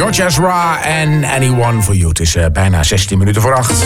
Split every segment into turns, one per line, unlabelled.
George Ezra en Anyone for You. Het is bijna 16 minuten voor 8.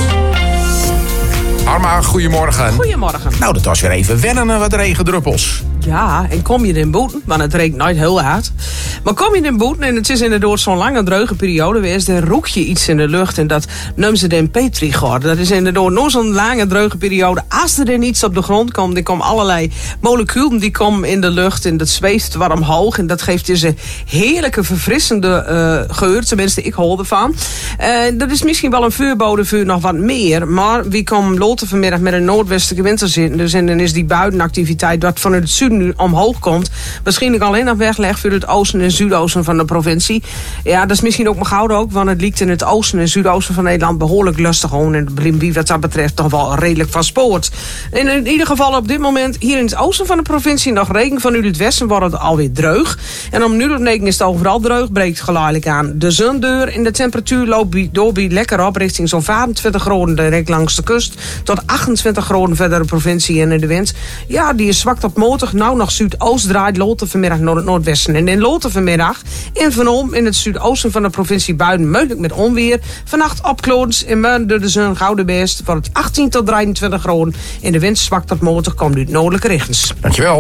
Arma, goedemorgen.
Goedemorgen.
Nou, dat was weer even wennen, wat regendruppels.
Ja, en kom je in boeten, want het regent nooit heel hard. Maar kom je in boeten en het is inderdaad zo'n lange droge periode geweest, dan roek je iets in de lucht en dat noemen ze de petrigor. Dat is inderdaad nog zo'n lange droge periode. Als er iets op de grond komt, dan komen allerlei moleculen die komen in de lucht en dat zweeft wat omhoog en dat geeft dus een heerlijke verfrissende geur. Tenminste, ik hou ervan. Dat is misschien wel een voorbode voor nog wat meer, maar wie komt later vanmiddag met een noordwestelijke winter zitten, dus en dan is die buitenactiviteit wat vanuit het zuiden nu omhoog komt, waarschijnlijk alleen nog wegleg voor het oosten en zuidoosten van de provincie. Ja, dat is misschien ook maar gouden ook, want het ligt in het oosten en zuidoosten van Nederland behoorlijk lustig gewoon en wie wat dat betreft toch wel redelijk van spoort. En in ieder geval op dit moment hier in het oosten van de provincie nog regen, vanuit het westen wordt het alweer dreug. En om nu tot 9 is het overal dreug, breekt geleidelijk aan de zon deur en de temperatuur loopt door lekker op richting zo'n 25 graden direct langs de kust tot 28 graden verder de provincie en in de wind. Ja, die is zwak tot matig. Nou nog zuidoost draait Loten vanmiddag naar het noordwesten. En in Loten vanmiddag en vanom in het zuidoosten van de provincie buiten mogelijk met onweer. Vannacht opklodens en morgen door de zon gouden best wordt het 18 tot 23 graden. In de wind zwak tot matig komt uit noordelijke richtings.
Dankjewel.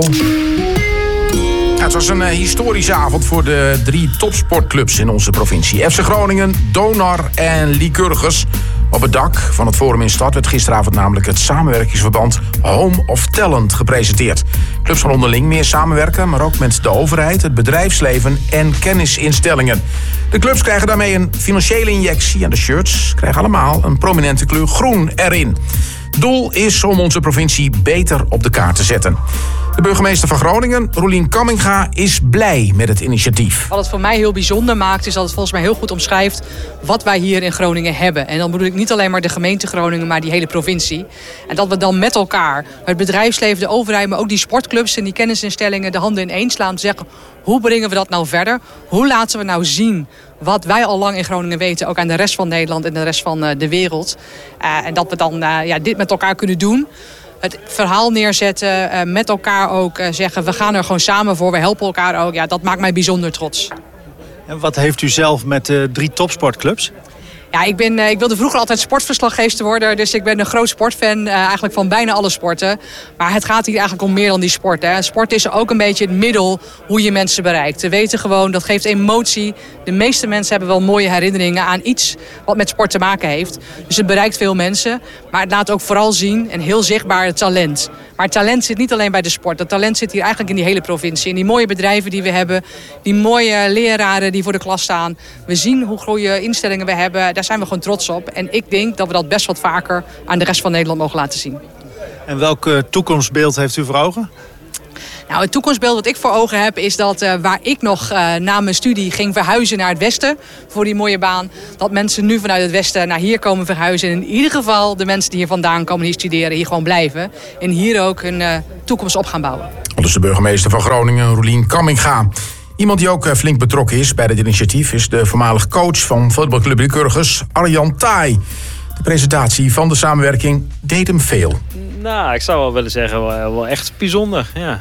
Ja, het was een historische avond voor de 3 topsportclubs in onze provincie. FC Groningen, Donar en Lycurgus. Op het dak van het Forum in Stad werd gisteravond namelijk het samenwerkingsverband Home of Talent gepresenteerd. Clubs gaan onderling meer samenwerken, maar ook met de overheid, het bedrijfsleven en kennisinstellingen. De clubs krijgen daarmee een financiële injectie en de shirts krijgen allemaal een prominente kleur groen erin. Doel is om onze provincie beter op de kaart te zetten. De burgemeester van Groningen, Roelien Kamminga, is blij met het initiatief.
Wat het voor mij heel bijzonder maakt, is dat het volgens mij heel goed omschrijft wat wij hier in Groningen hebben. En dan bedoel ik niet alleen maar de gemeente Groningen, maar die hele provincie. En dat we dan met elkaar, het bedrijfsleven, de overheid, maar ook die sportclubs en die kennisinstellingen de handen ineen slaan om te zeggen, hoe brengen we dat nou verder? Hoe laten we nou zien wat wij al lang in Groningen weten, ook aan de rest van Nederland en de rest van de wereld. En dat we dan dit met elkaar kunnen doen. Het verhaal neerzetten, met elkaar ook zeggen, we gaan er gewoon samen voor, we helpen elkaar ook. Ja, dat maakt mij bijzonder trots.
En wat heeft u zelf met 3 topsportclubs?
Ja, ik wilde vroeger altijd sportverslaggever worden. Dus ik ben een groot sportfan eigenlijk van bijna alle sporten. Maar het gaat hier eigenlijk om meer dan die sport. Hè. Sport is ook een beetje het middel hoe je mensen bereikt. We weten gewoon, dat geeft emotie. De meeste mensen hebben wel mooie herinneringen aan iets wat met sport te maken heeft. Dus het bereikt veel mensen. Maar het laat ook vooral zien en heel zichtbaar het talent. Maar het talent zit niet alleen bij de sport. Dat talent zit hier eigenlijk in die hele provincie. In die mooie bedrijven die we hebben. Die mooie leraren die voor de klas staan. We zien hoe goede instellingen we hebben. Daar zijn we gewoon trots op. En ik denk dat we dat best wat vaker aan de rest van Nederland mogen laten zien.
En welk toekomstbeeld heeft u voor ogen?
Nou, het toekomstbeeld wat ik voor ogen heb is dat waar ik nog na mijn studie ging verhuizen naar het westen voor die mooie baan, dat mensen nu vanuit het westen naar hier komen verhuizen. En in ieder geval de mensen die hier vandaan komen, hier studeren, hier gewoon blijven. En hier ook hun toekomst op gaan bouwen.
Dus de burgemeester van Groningen, Roelien Kamminga. Iemand die ook flink betrokken is bij dit initiatief is de voormalig coach van voetbalclub Lycurgus, Arjan Taaij. De presentatie van de samenwerking deed hem veel.
Nou, ik zou wel willen zeggen, wel echt bijzonder. Ja,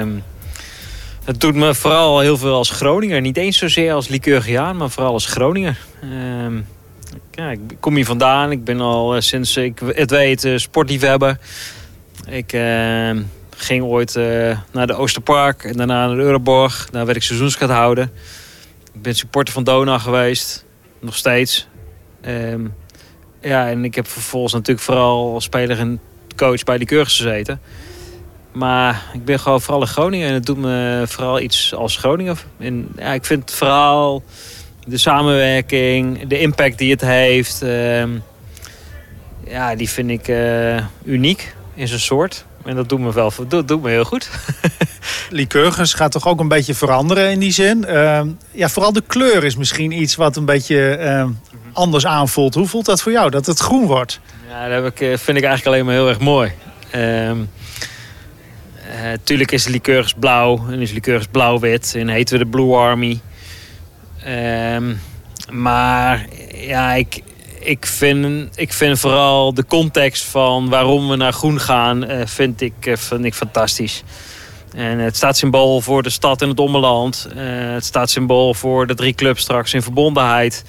het doet me vooral heel veel als Groninger. Niet eens zozeer als Lycurgiaan, maar vooral als Groninger. Ik kom hier vandaan. Ik ben al sinds ik het weet sportliefhebber. Ik ging ooit naar de Oosterpark en daarna naar de Euroborg. Daar werd ik seizoenskaarthouder. Ik ben supporter van Donar geweest. Nog steeds. En ik heb vervolgens natuurlijk vooral als speler en coach bij Lycurgus gezeten. Maar ik ben gewoon vooral in Groningen en het doet me vooral iets als Groninger. En ja, ik vind vooral de samenwerking, de impact die het heeft, die vind ik uniek in zijn soort. En dat doet me heel goed.
Lycurgus gaat toch ook een beetje veranderen in die zin. Vooral de kleur is misschien iets wat een beetje anders aanvoelt. Hoe voelt dat voor jou, dat het groen wordt?
Ja, dat vind ik eigenlijk alleen maar heel erg mooi. Tuurlijk is Lycurgus blauw en is Lycurgus blauw-wit en heten we de Blue Army. Maar ja, ik vind vooral de context van waarom we naar groen gaan, vind ik fantastisch. En het staat symbool voor de stad en het ommeland. Het staat symbool voor de 3 clubs straks in verbondenheid.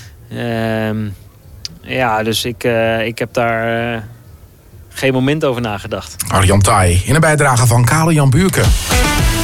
Dus ik heb daar geen moment over nagedacht.
Arjan Taaij in een bijdrage van Kale Jan Buurken.